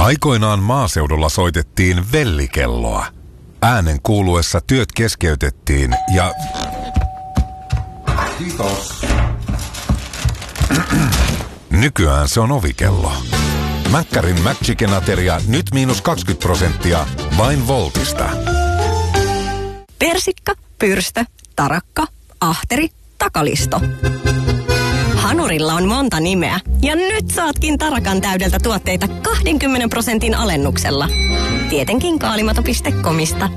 Aikoinaan maaseudulla soitettiin vellikelloa. Äänen kuuluessa työt keskeytettiin ja... Kiitos. Nykyään se on ovikello. Mäkkärin McChicken-ateria nyt -20% vain Voltista. Persikka, pyrstö, tarakka, ahteri, takalisto. Hanurilla on monta nimeä ja nyt saatkin tarakan täydeltä tuotteita 20% alennuksella. Tietenkin kaalimato.comista.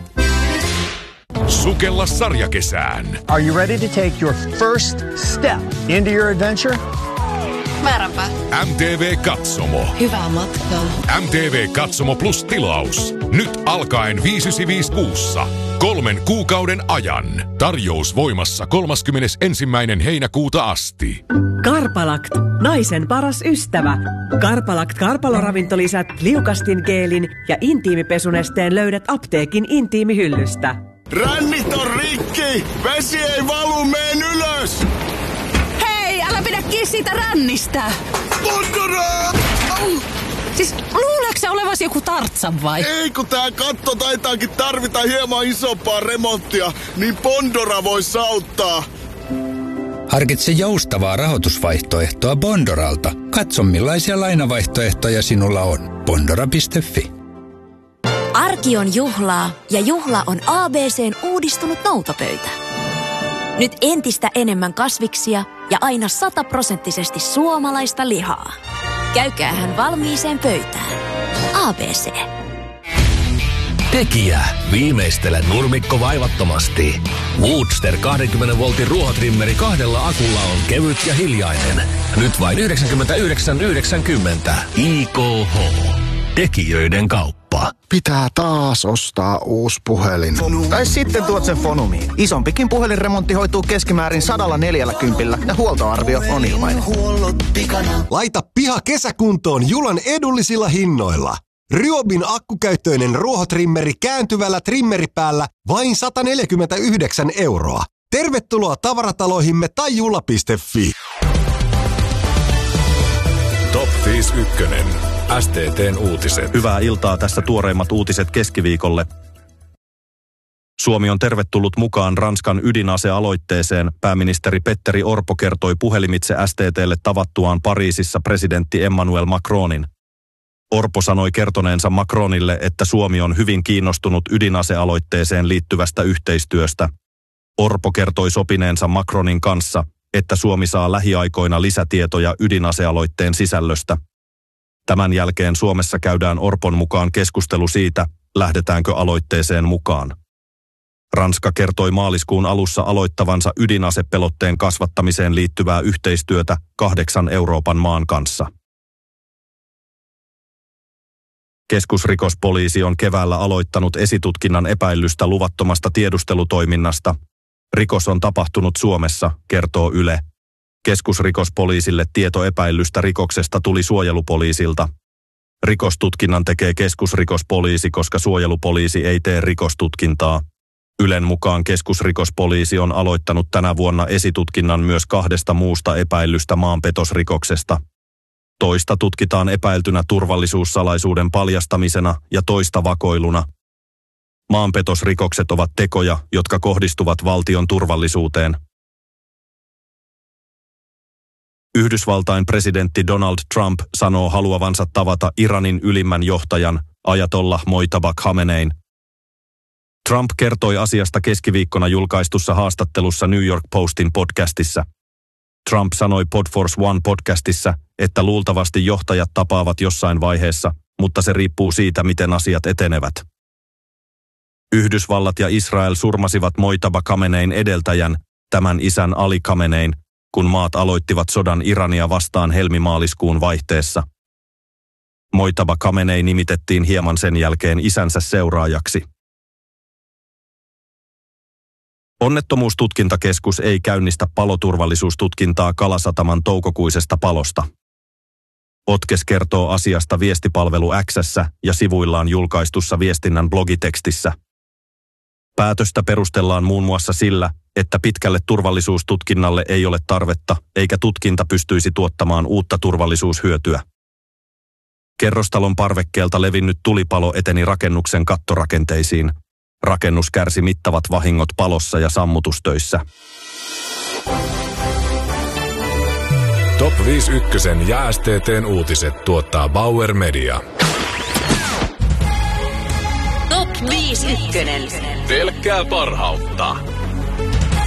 Sukella sarjakesään. Are you ready to take your first step into your adventure? Määränpä. MTV Katsomo. Hyvää matkaa. MTV Katsomo Plus -tilaus. Nyt alkaen 595 kuussa. 3 kuukauden ajan. Tarjous voimassa 31. heinäkuuta asti. Karpalakt, naisen paras ystävä. Karpalakt karpaloravintolisät, liukastingeelin ja intiimipesunesteen löydät apteekin intiimihyllystä. Rännit on rikki! Vesi ei valu, meen ylös! Hei, älä pidä kiinni siitä rännistä! Montara! Siis luuleeko sä olevasi joku Tartsan vai? Ei, kun tää katto taitaakin tarvita hieman isompaa remonttia, niin Bondora vois auttaa. Harkitse joustavaa rahoitusvaihtoehtoa Bondoralta. Katso millaisia lainavaihtoehtoja sinulla on. Bondora.fi. Arki on juhlaa ja juhla on ABC:n uudistunut noutopöytä. Nyt entistä enemmän kasviksia ja aina 100% suomalaista lihaa. Käykäähän valmiiseen pöytään. ABC. Tekijä. Viimeistele nurmikko vaivattomasti. Woodster 20 voltin ruohotrimmeri 2 akulla on kevyt ja hiljainen. Nyt vain 99,90. IKH. Tekijöiden kauppa. Pitää taas ostaa uusi puhelin. Tai sitten tuot sen Fonumiin. Isompikin puhelinremontti hoituu keskimäärin 140 ja huoltoarvio on ilmainen. Laita piha kesäkuntoon Julan edullisilla hinnoilla. Ryobin akkukäyttöinen ruohotrimmeri kääntyvällä trimmeripäällä vain 149 €. Tervetuloa tavarataloihimme tai jula.fi. Top 51. STT:n uutiset. Hyvää iltaa, tässä tuoreimmat uutiset keskiviikolle. Suomi on tervetullut mukaan Ranskan ydinasealoitteeseen. Pääministeri Petteri Orpo kertoi puhelimitse STT:lle tavattuaan Pariisissa presidentti Emmanuel Macronin. Orpo sanoi kertoneensa Macronille, että Suomi on hyvin kiinnostunut ydinasealoitteeseen liittyvästä yhteistyöstä. Orpo kertoi sopineensa Macronin kanssa, että Suomi saa lähiaikoina lisätietoja ydinasealoitteen sisällöstä. Tämän jälkeen Suomessa käydään Orpon mukaan keskustelu siitä, lähdetäänkö aloitteeseen mukaan. Ranska kertoi maaliskuun alussa aloittavansa ydinasepelotteen kasvattamiseen liittyvää yhteistyötä 8 Euroopan maan kanssa. Keskusrikospoliisi on keväällä aloittanut esitutkinnan epäillystä luvattomasta tiedustelutoiminnasta. Rikos on tapahtunut Suomessa, kertoo Yle. Keskusrikospoliisille tieto epäillystä rikoksesta tuli suojelupoliisilta. Rikostutkinnan tekee keskusrikospoliisi, koska suojelupoliisi ei tee rikostutkintaa. Ylen mukaan keskusrikospoliisi on aloittanut tänä vuonna esitutkinnan myös 2 muusta epäillystä maanpetosrikoksesta. Toista tutkitaan epäiltynä turvallisuussalaisuuden paljastamisena ja toista vakoiluna. Maanpetosrikokset ovat tekoja, jotka kohdistuvat valtion turvallisuuteen. Yhdysvaltain presidentti Donald Trump sanoo haluavansa tavata Iranin ylimmän johtajan Ajatollah Mojtaba Khamenein. Trump kertoi asiasta keskiviikkona julkaistussa haastattelussa New York Postin podcastissa. Trump sanoi Pod Force One podcastissa, että luultavasti johtajat tapaavat jossain vaiheessa, mutta se riippuu siitä, miten asiat etenevät. Yhdysvallat ja Israel surmasivat Mojtaba Khamenein edeltäjän, tämän isän Ali Khamenein, kun maat aloittivat sodan Irania vastaan helmimaaliskuun vaihteessa. Mojtaba Khamenei nimitettiin hieman sen jälkeen isänsä seuraajaksi. Onnettomuustutkintakeskus ei käynnistä paloturvallisuustutkintaa Kalasataman toukokuisesta palosta. Otkes kertoo asiasta viestipalvelu X:ssä ja sivuillaan julkaistussa viestinnän blogitekstissä. Päätöstä perustellaan muun muassa sillä, että pitkälle turvallisuustutkinnalle ei ole tarvetta, eikä tutkinta pystyisi tuottamaan uutta turvallisuushyötyä. Kerrostalon parvekkeelta levinnyt tulipalo eteni rakennuksen kattorakenteisiin. Rakennus kärsi mittavat vahingot palossa ja sammutustöissä. Top 5 ykkösen ja STT:n uutiset tuottaa Bauer Media. Top 5 ykkönen. Pelkkää parhautta.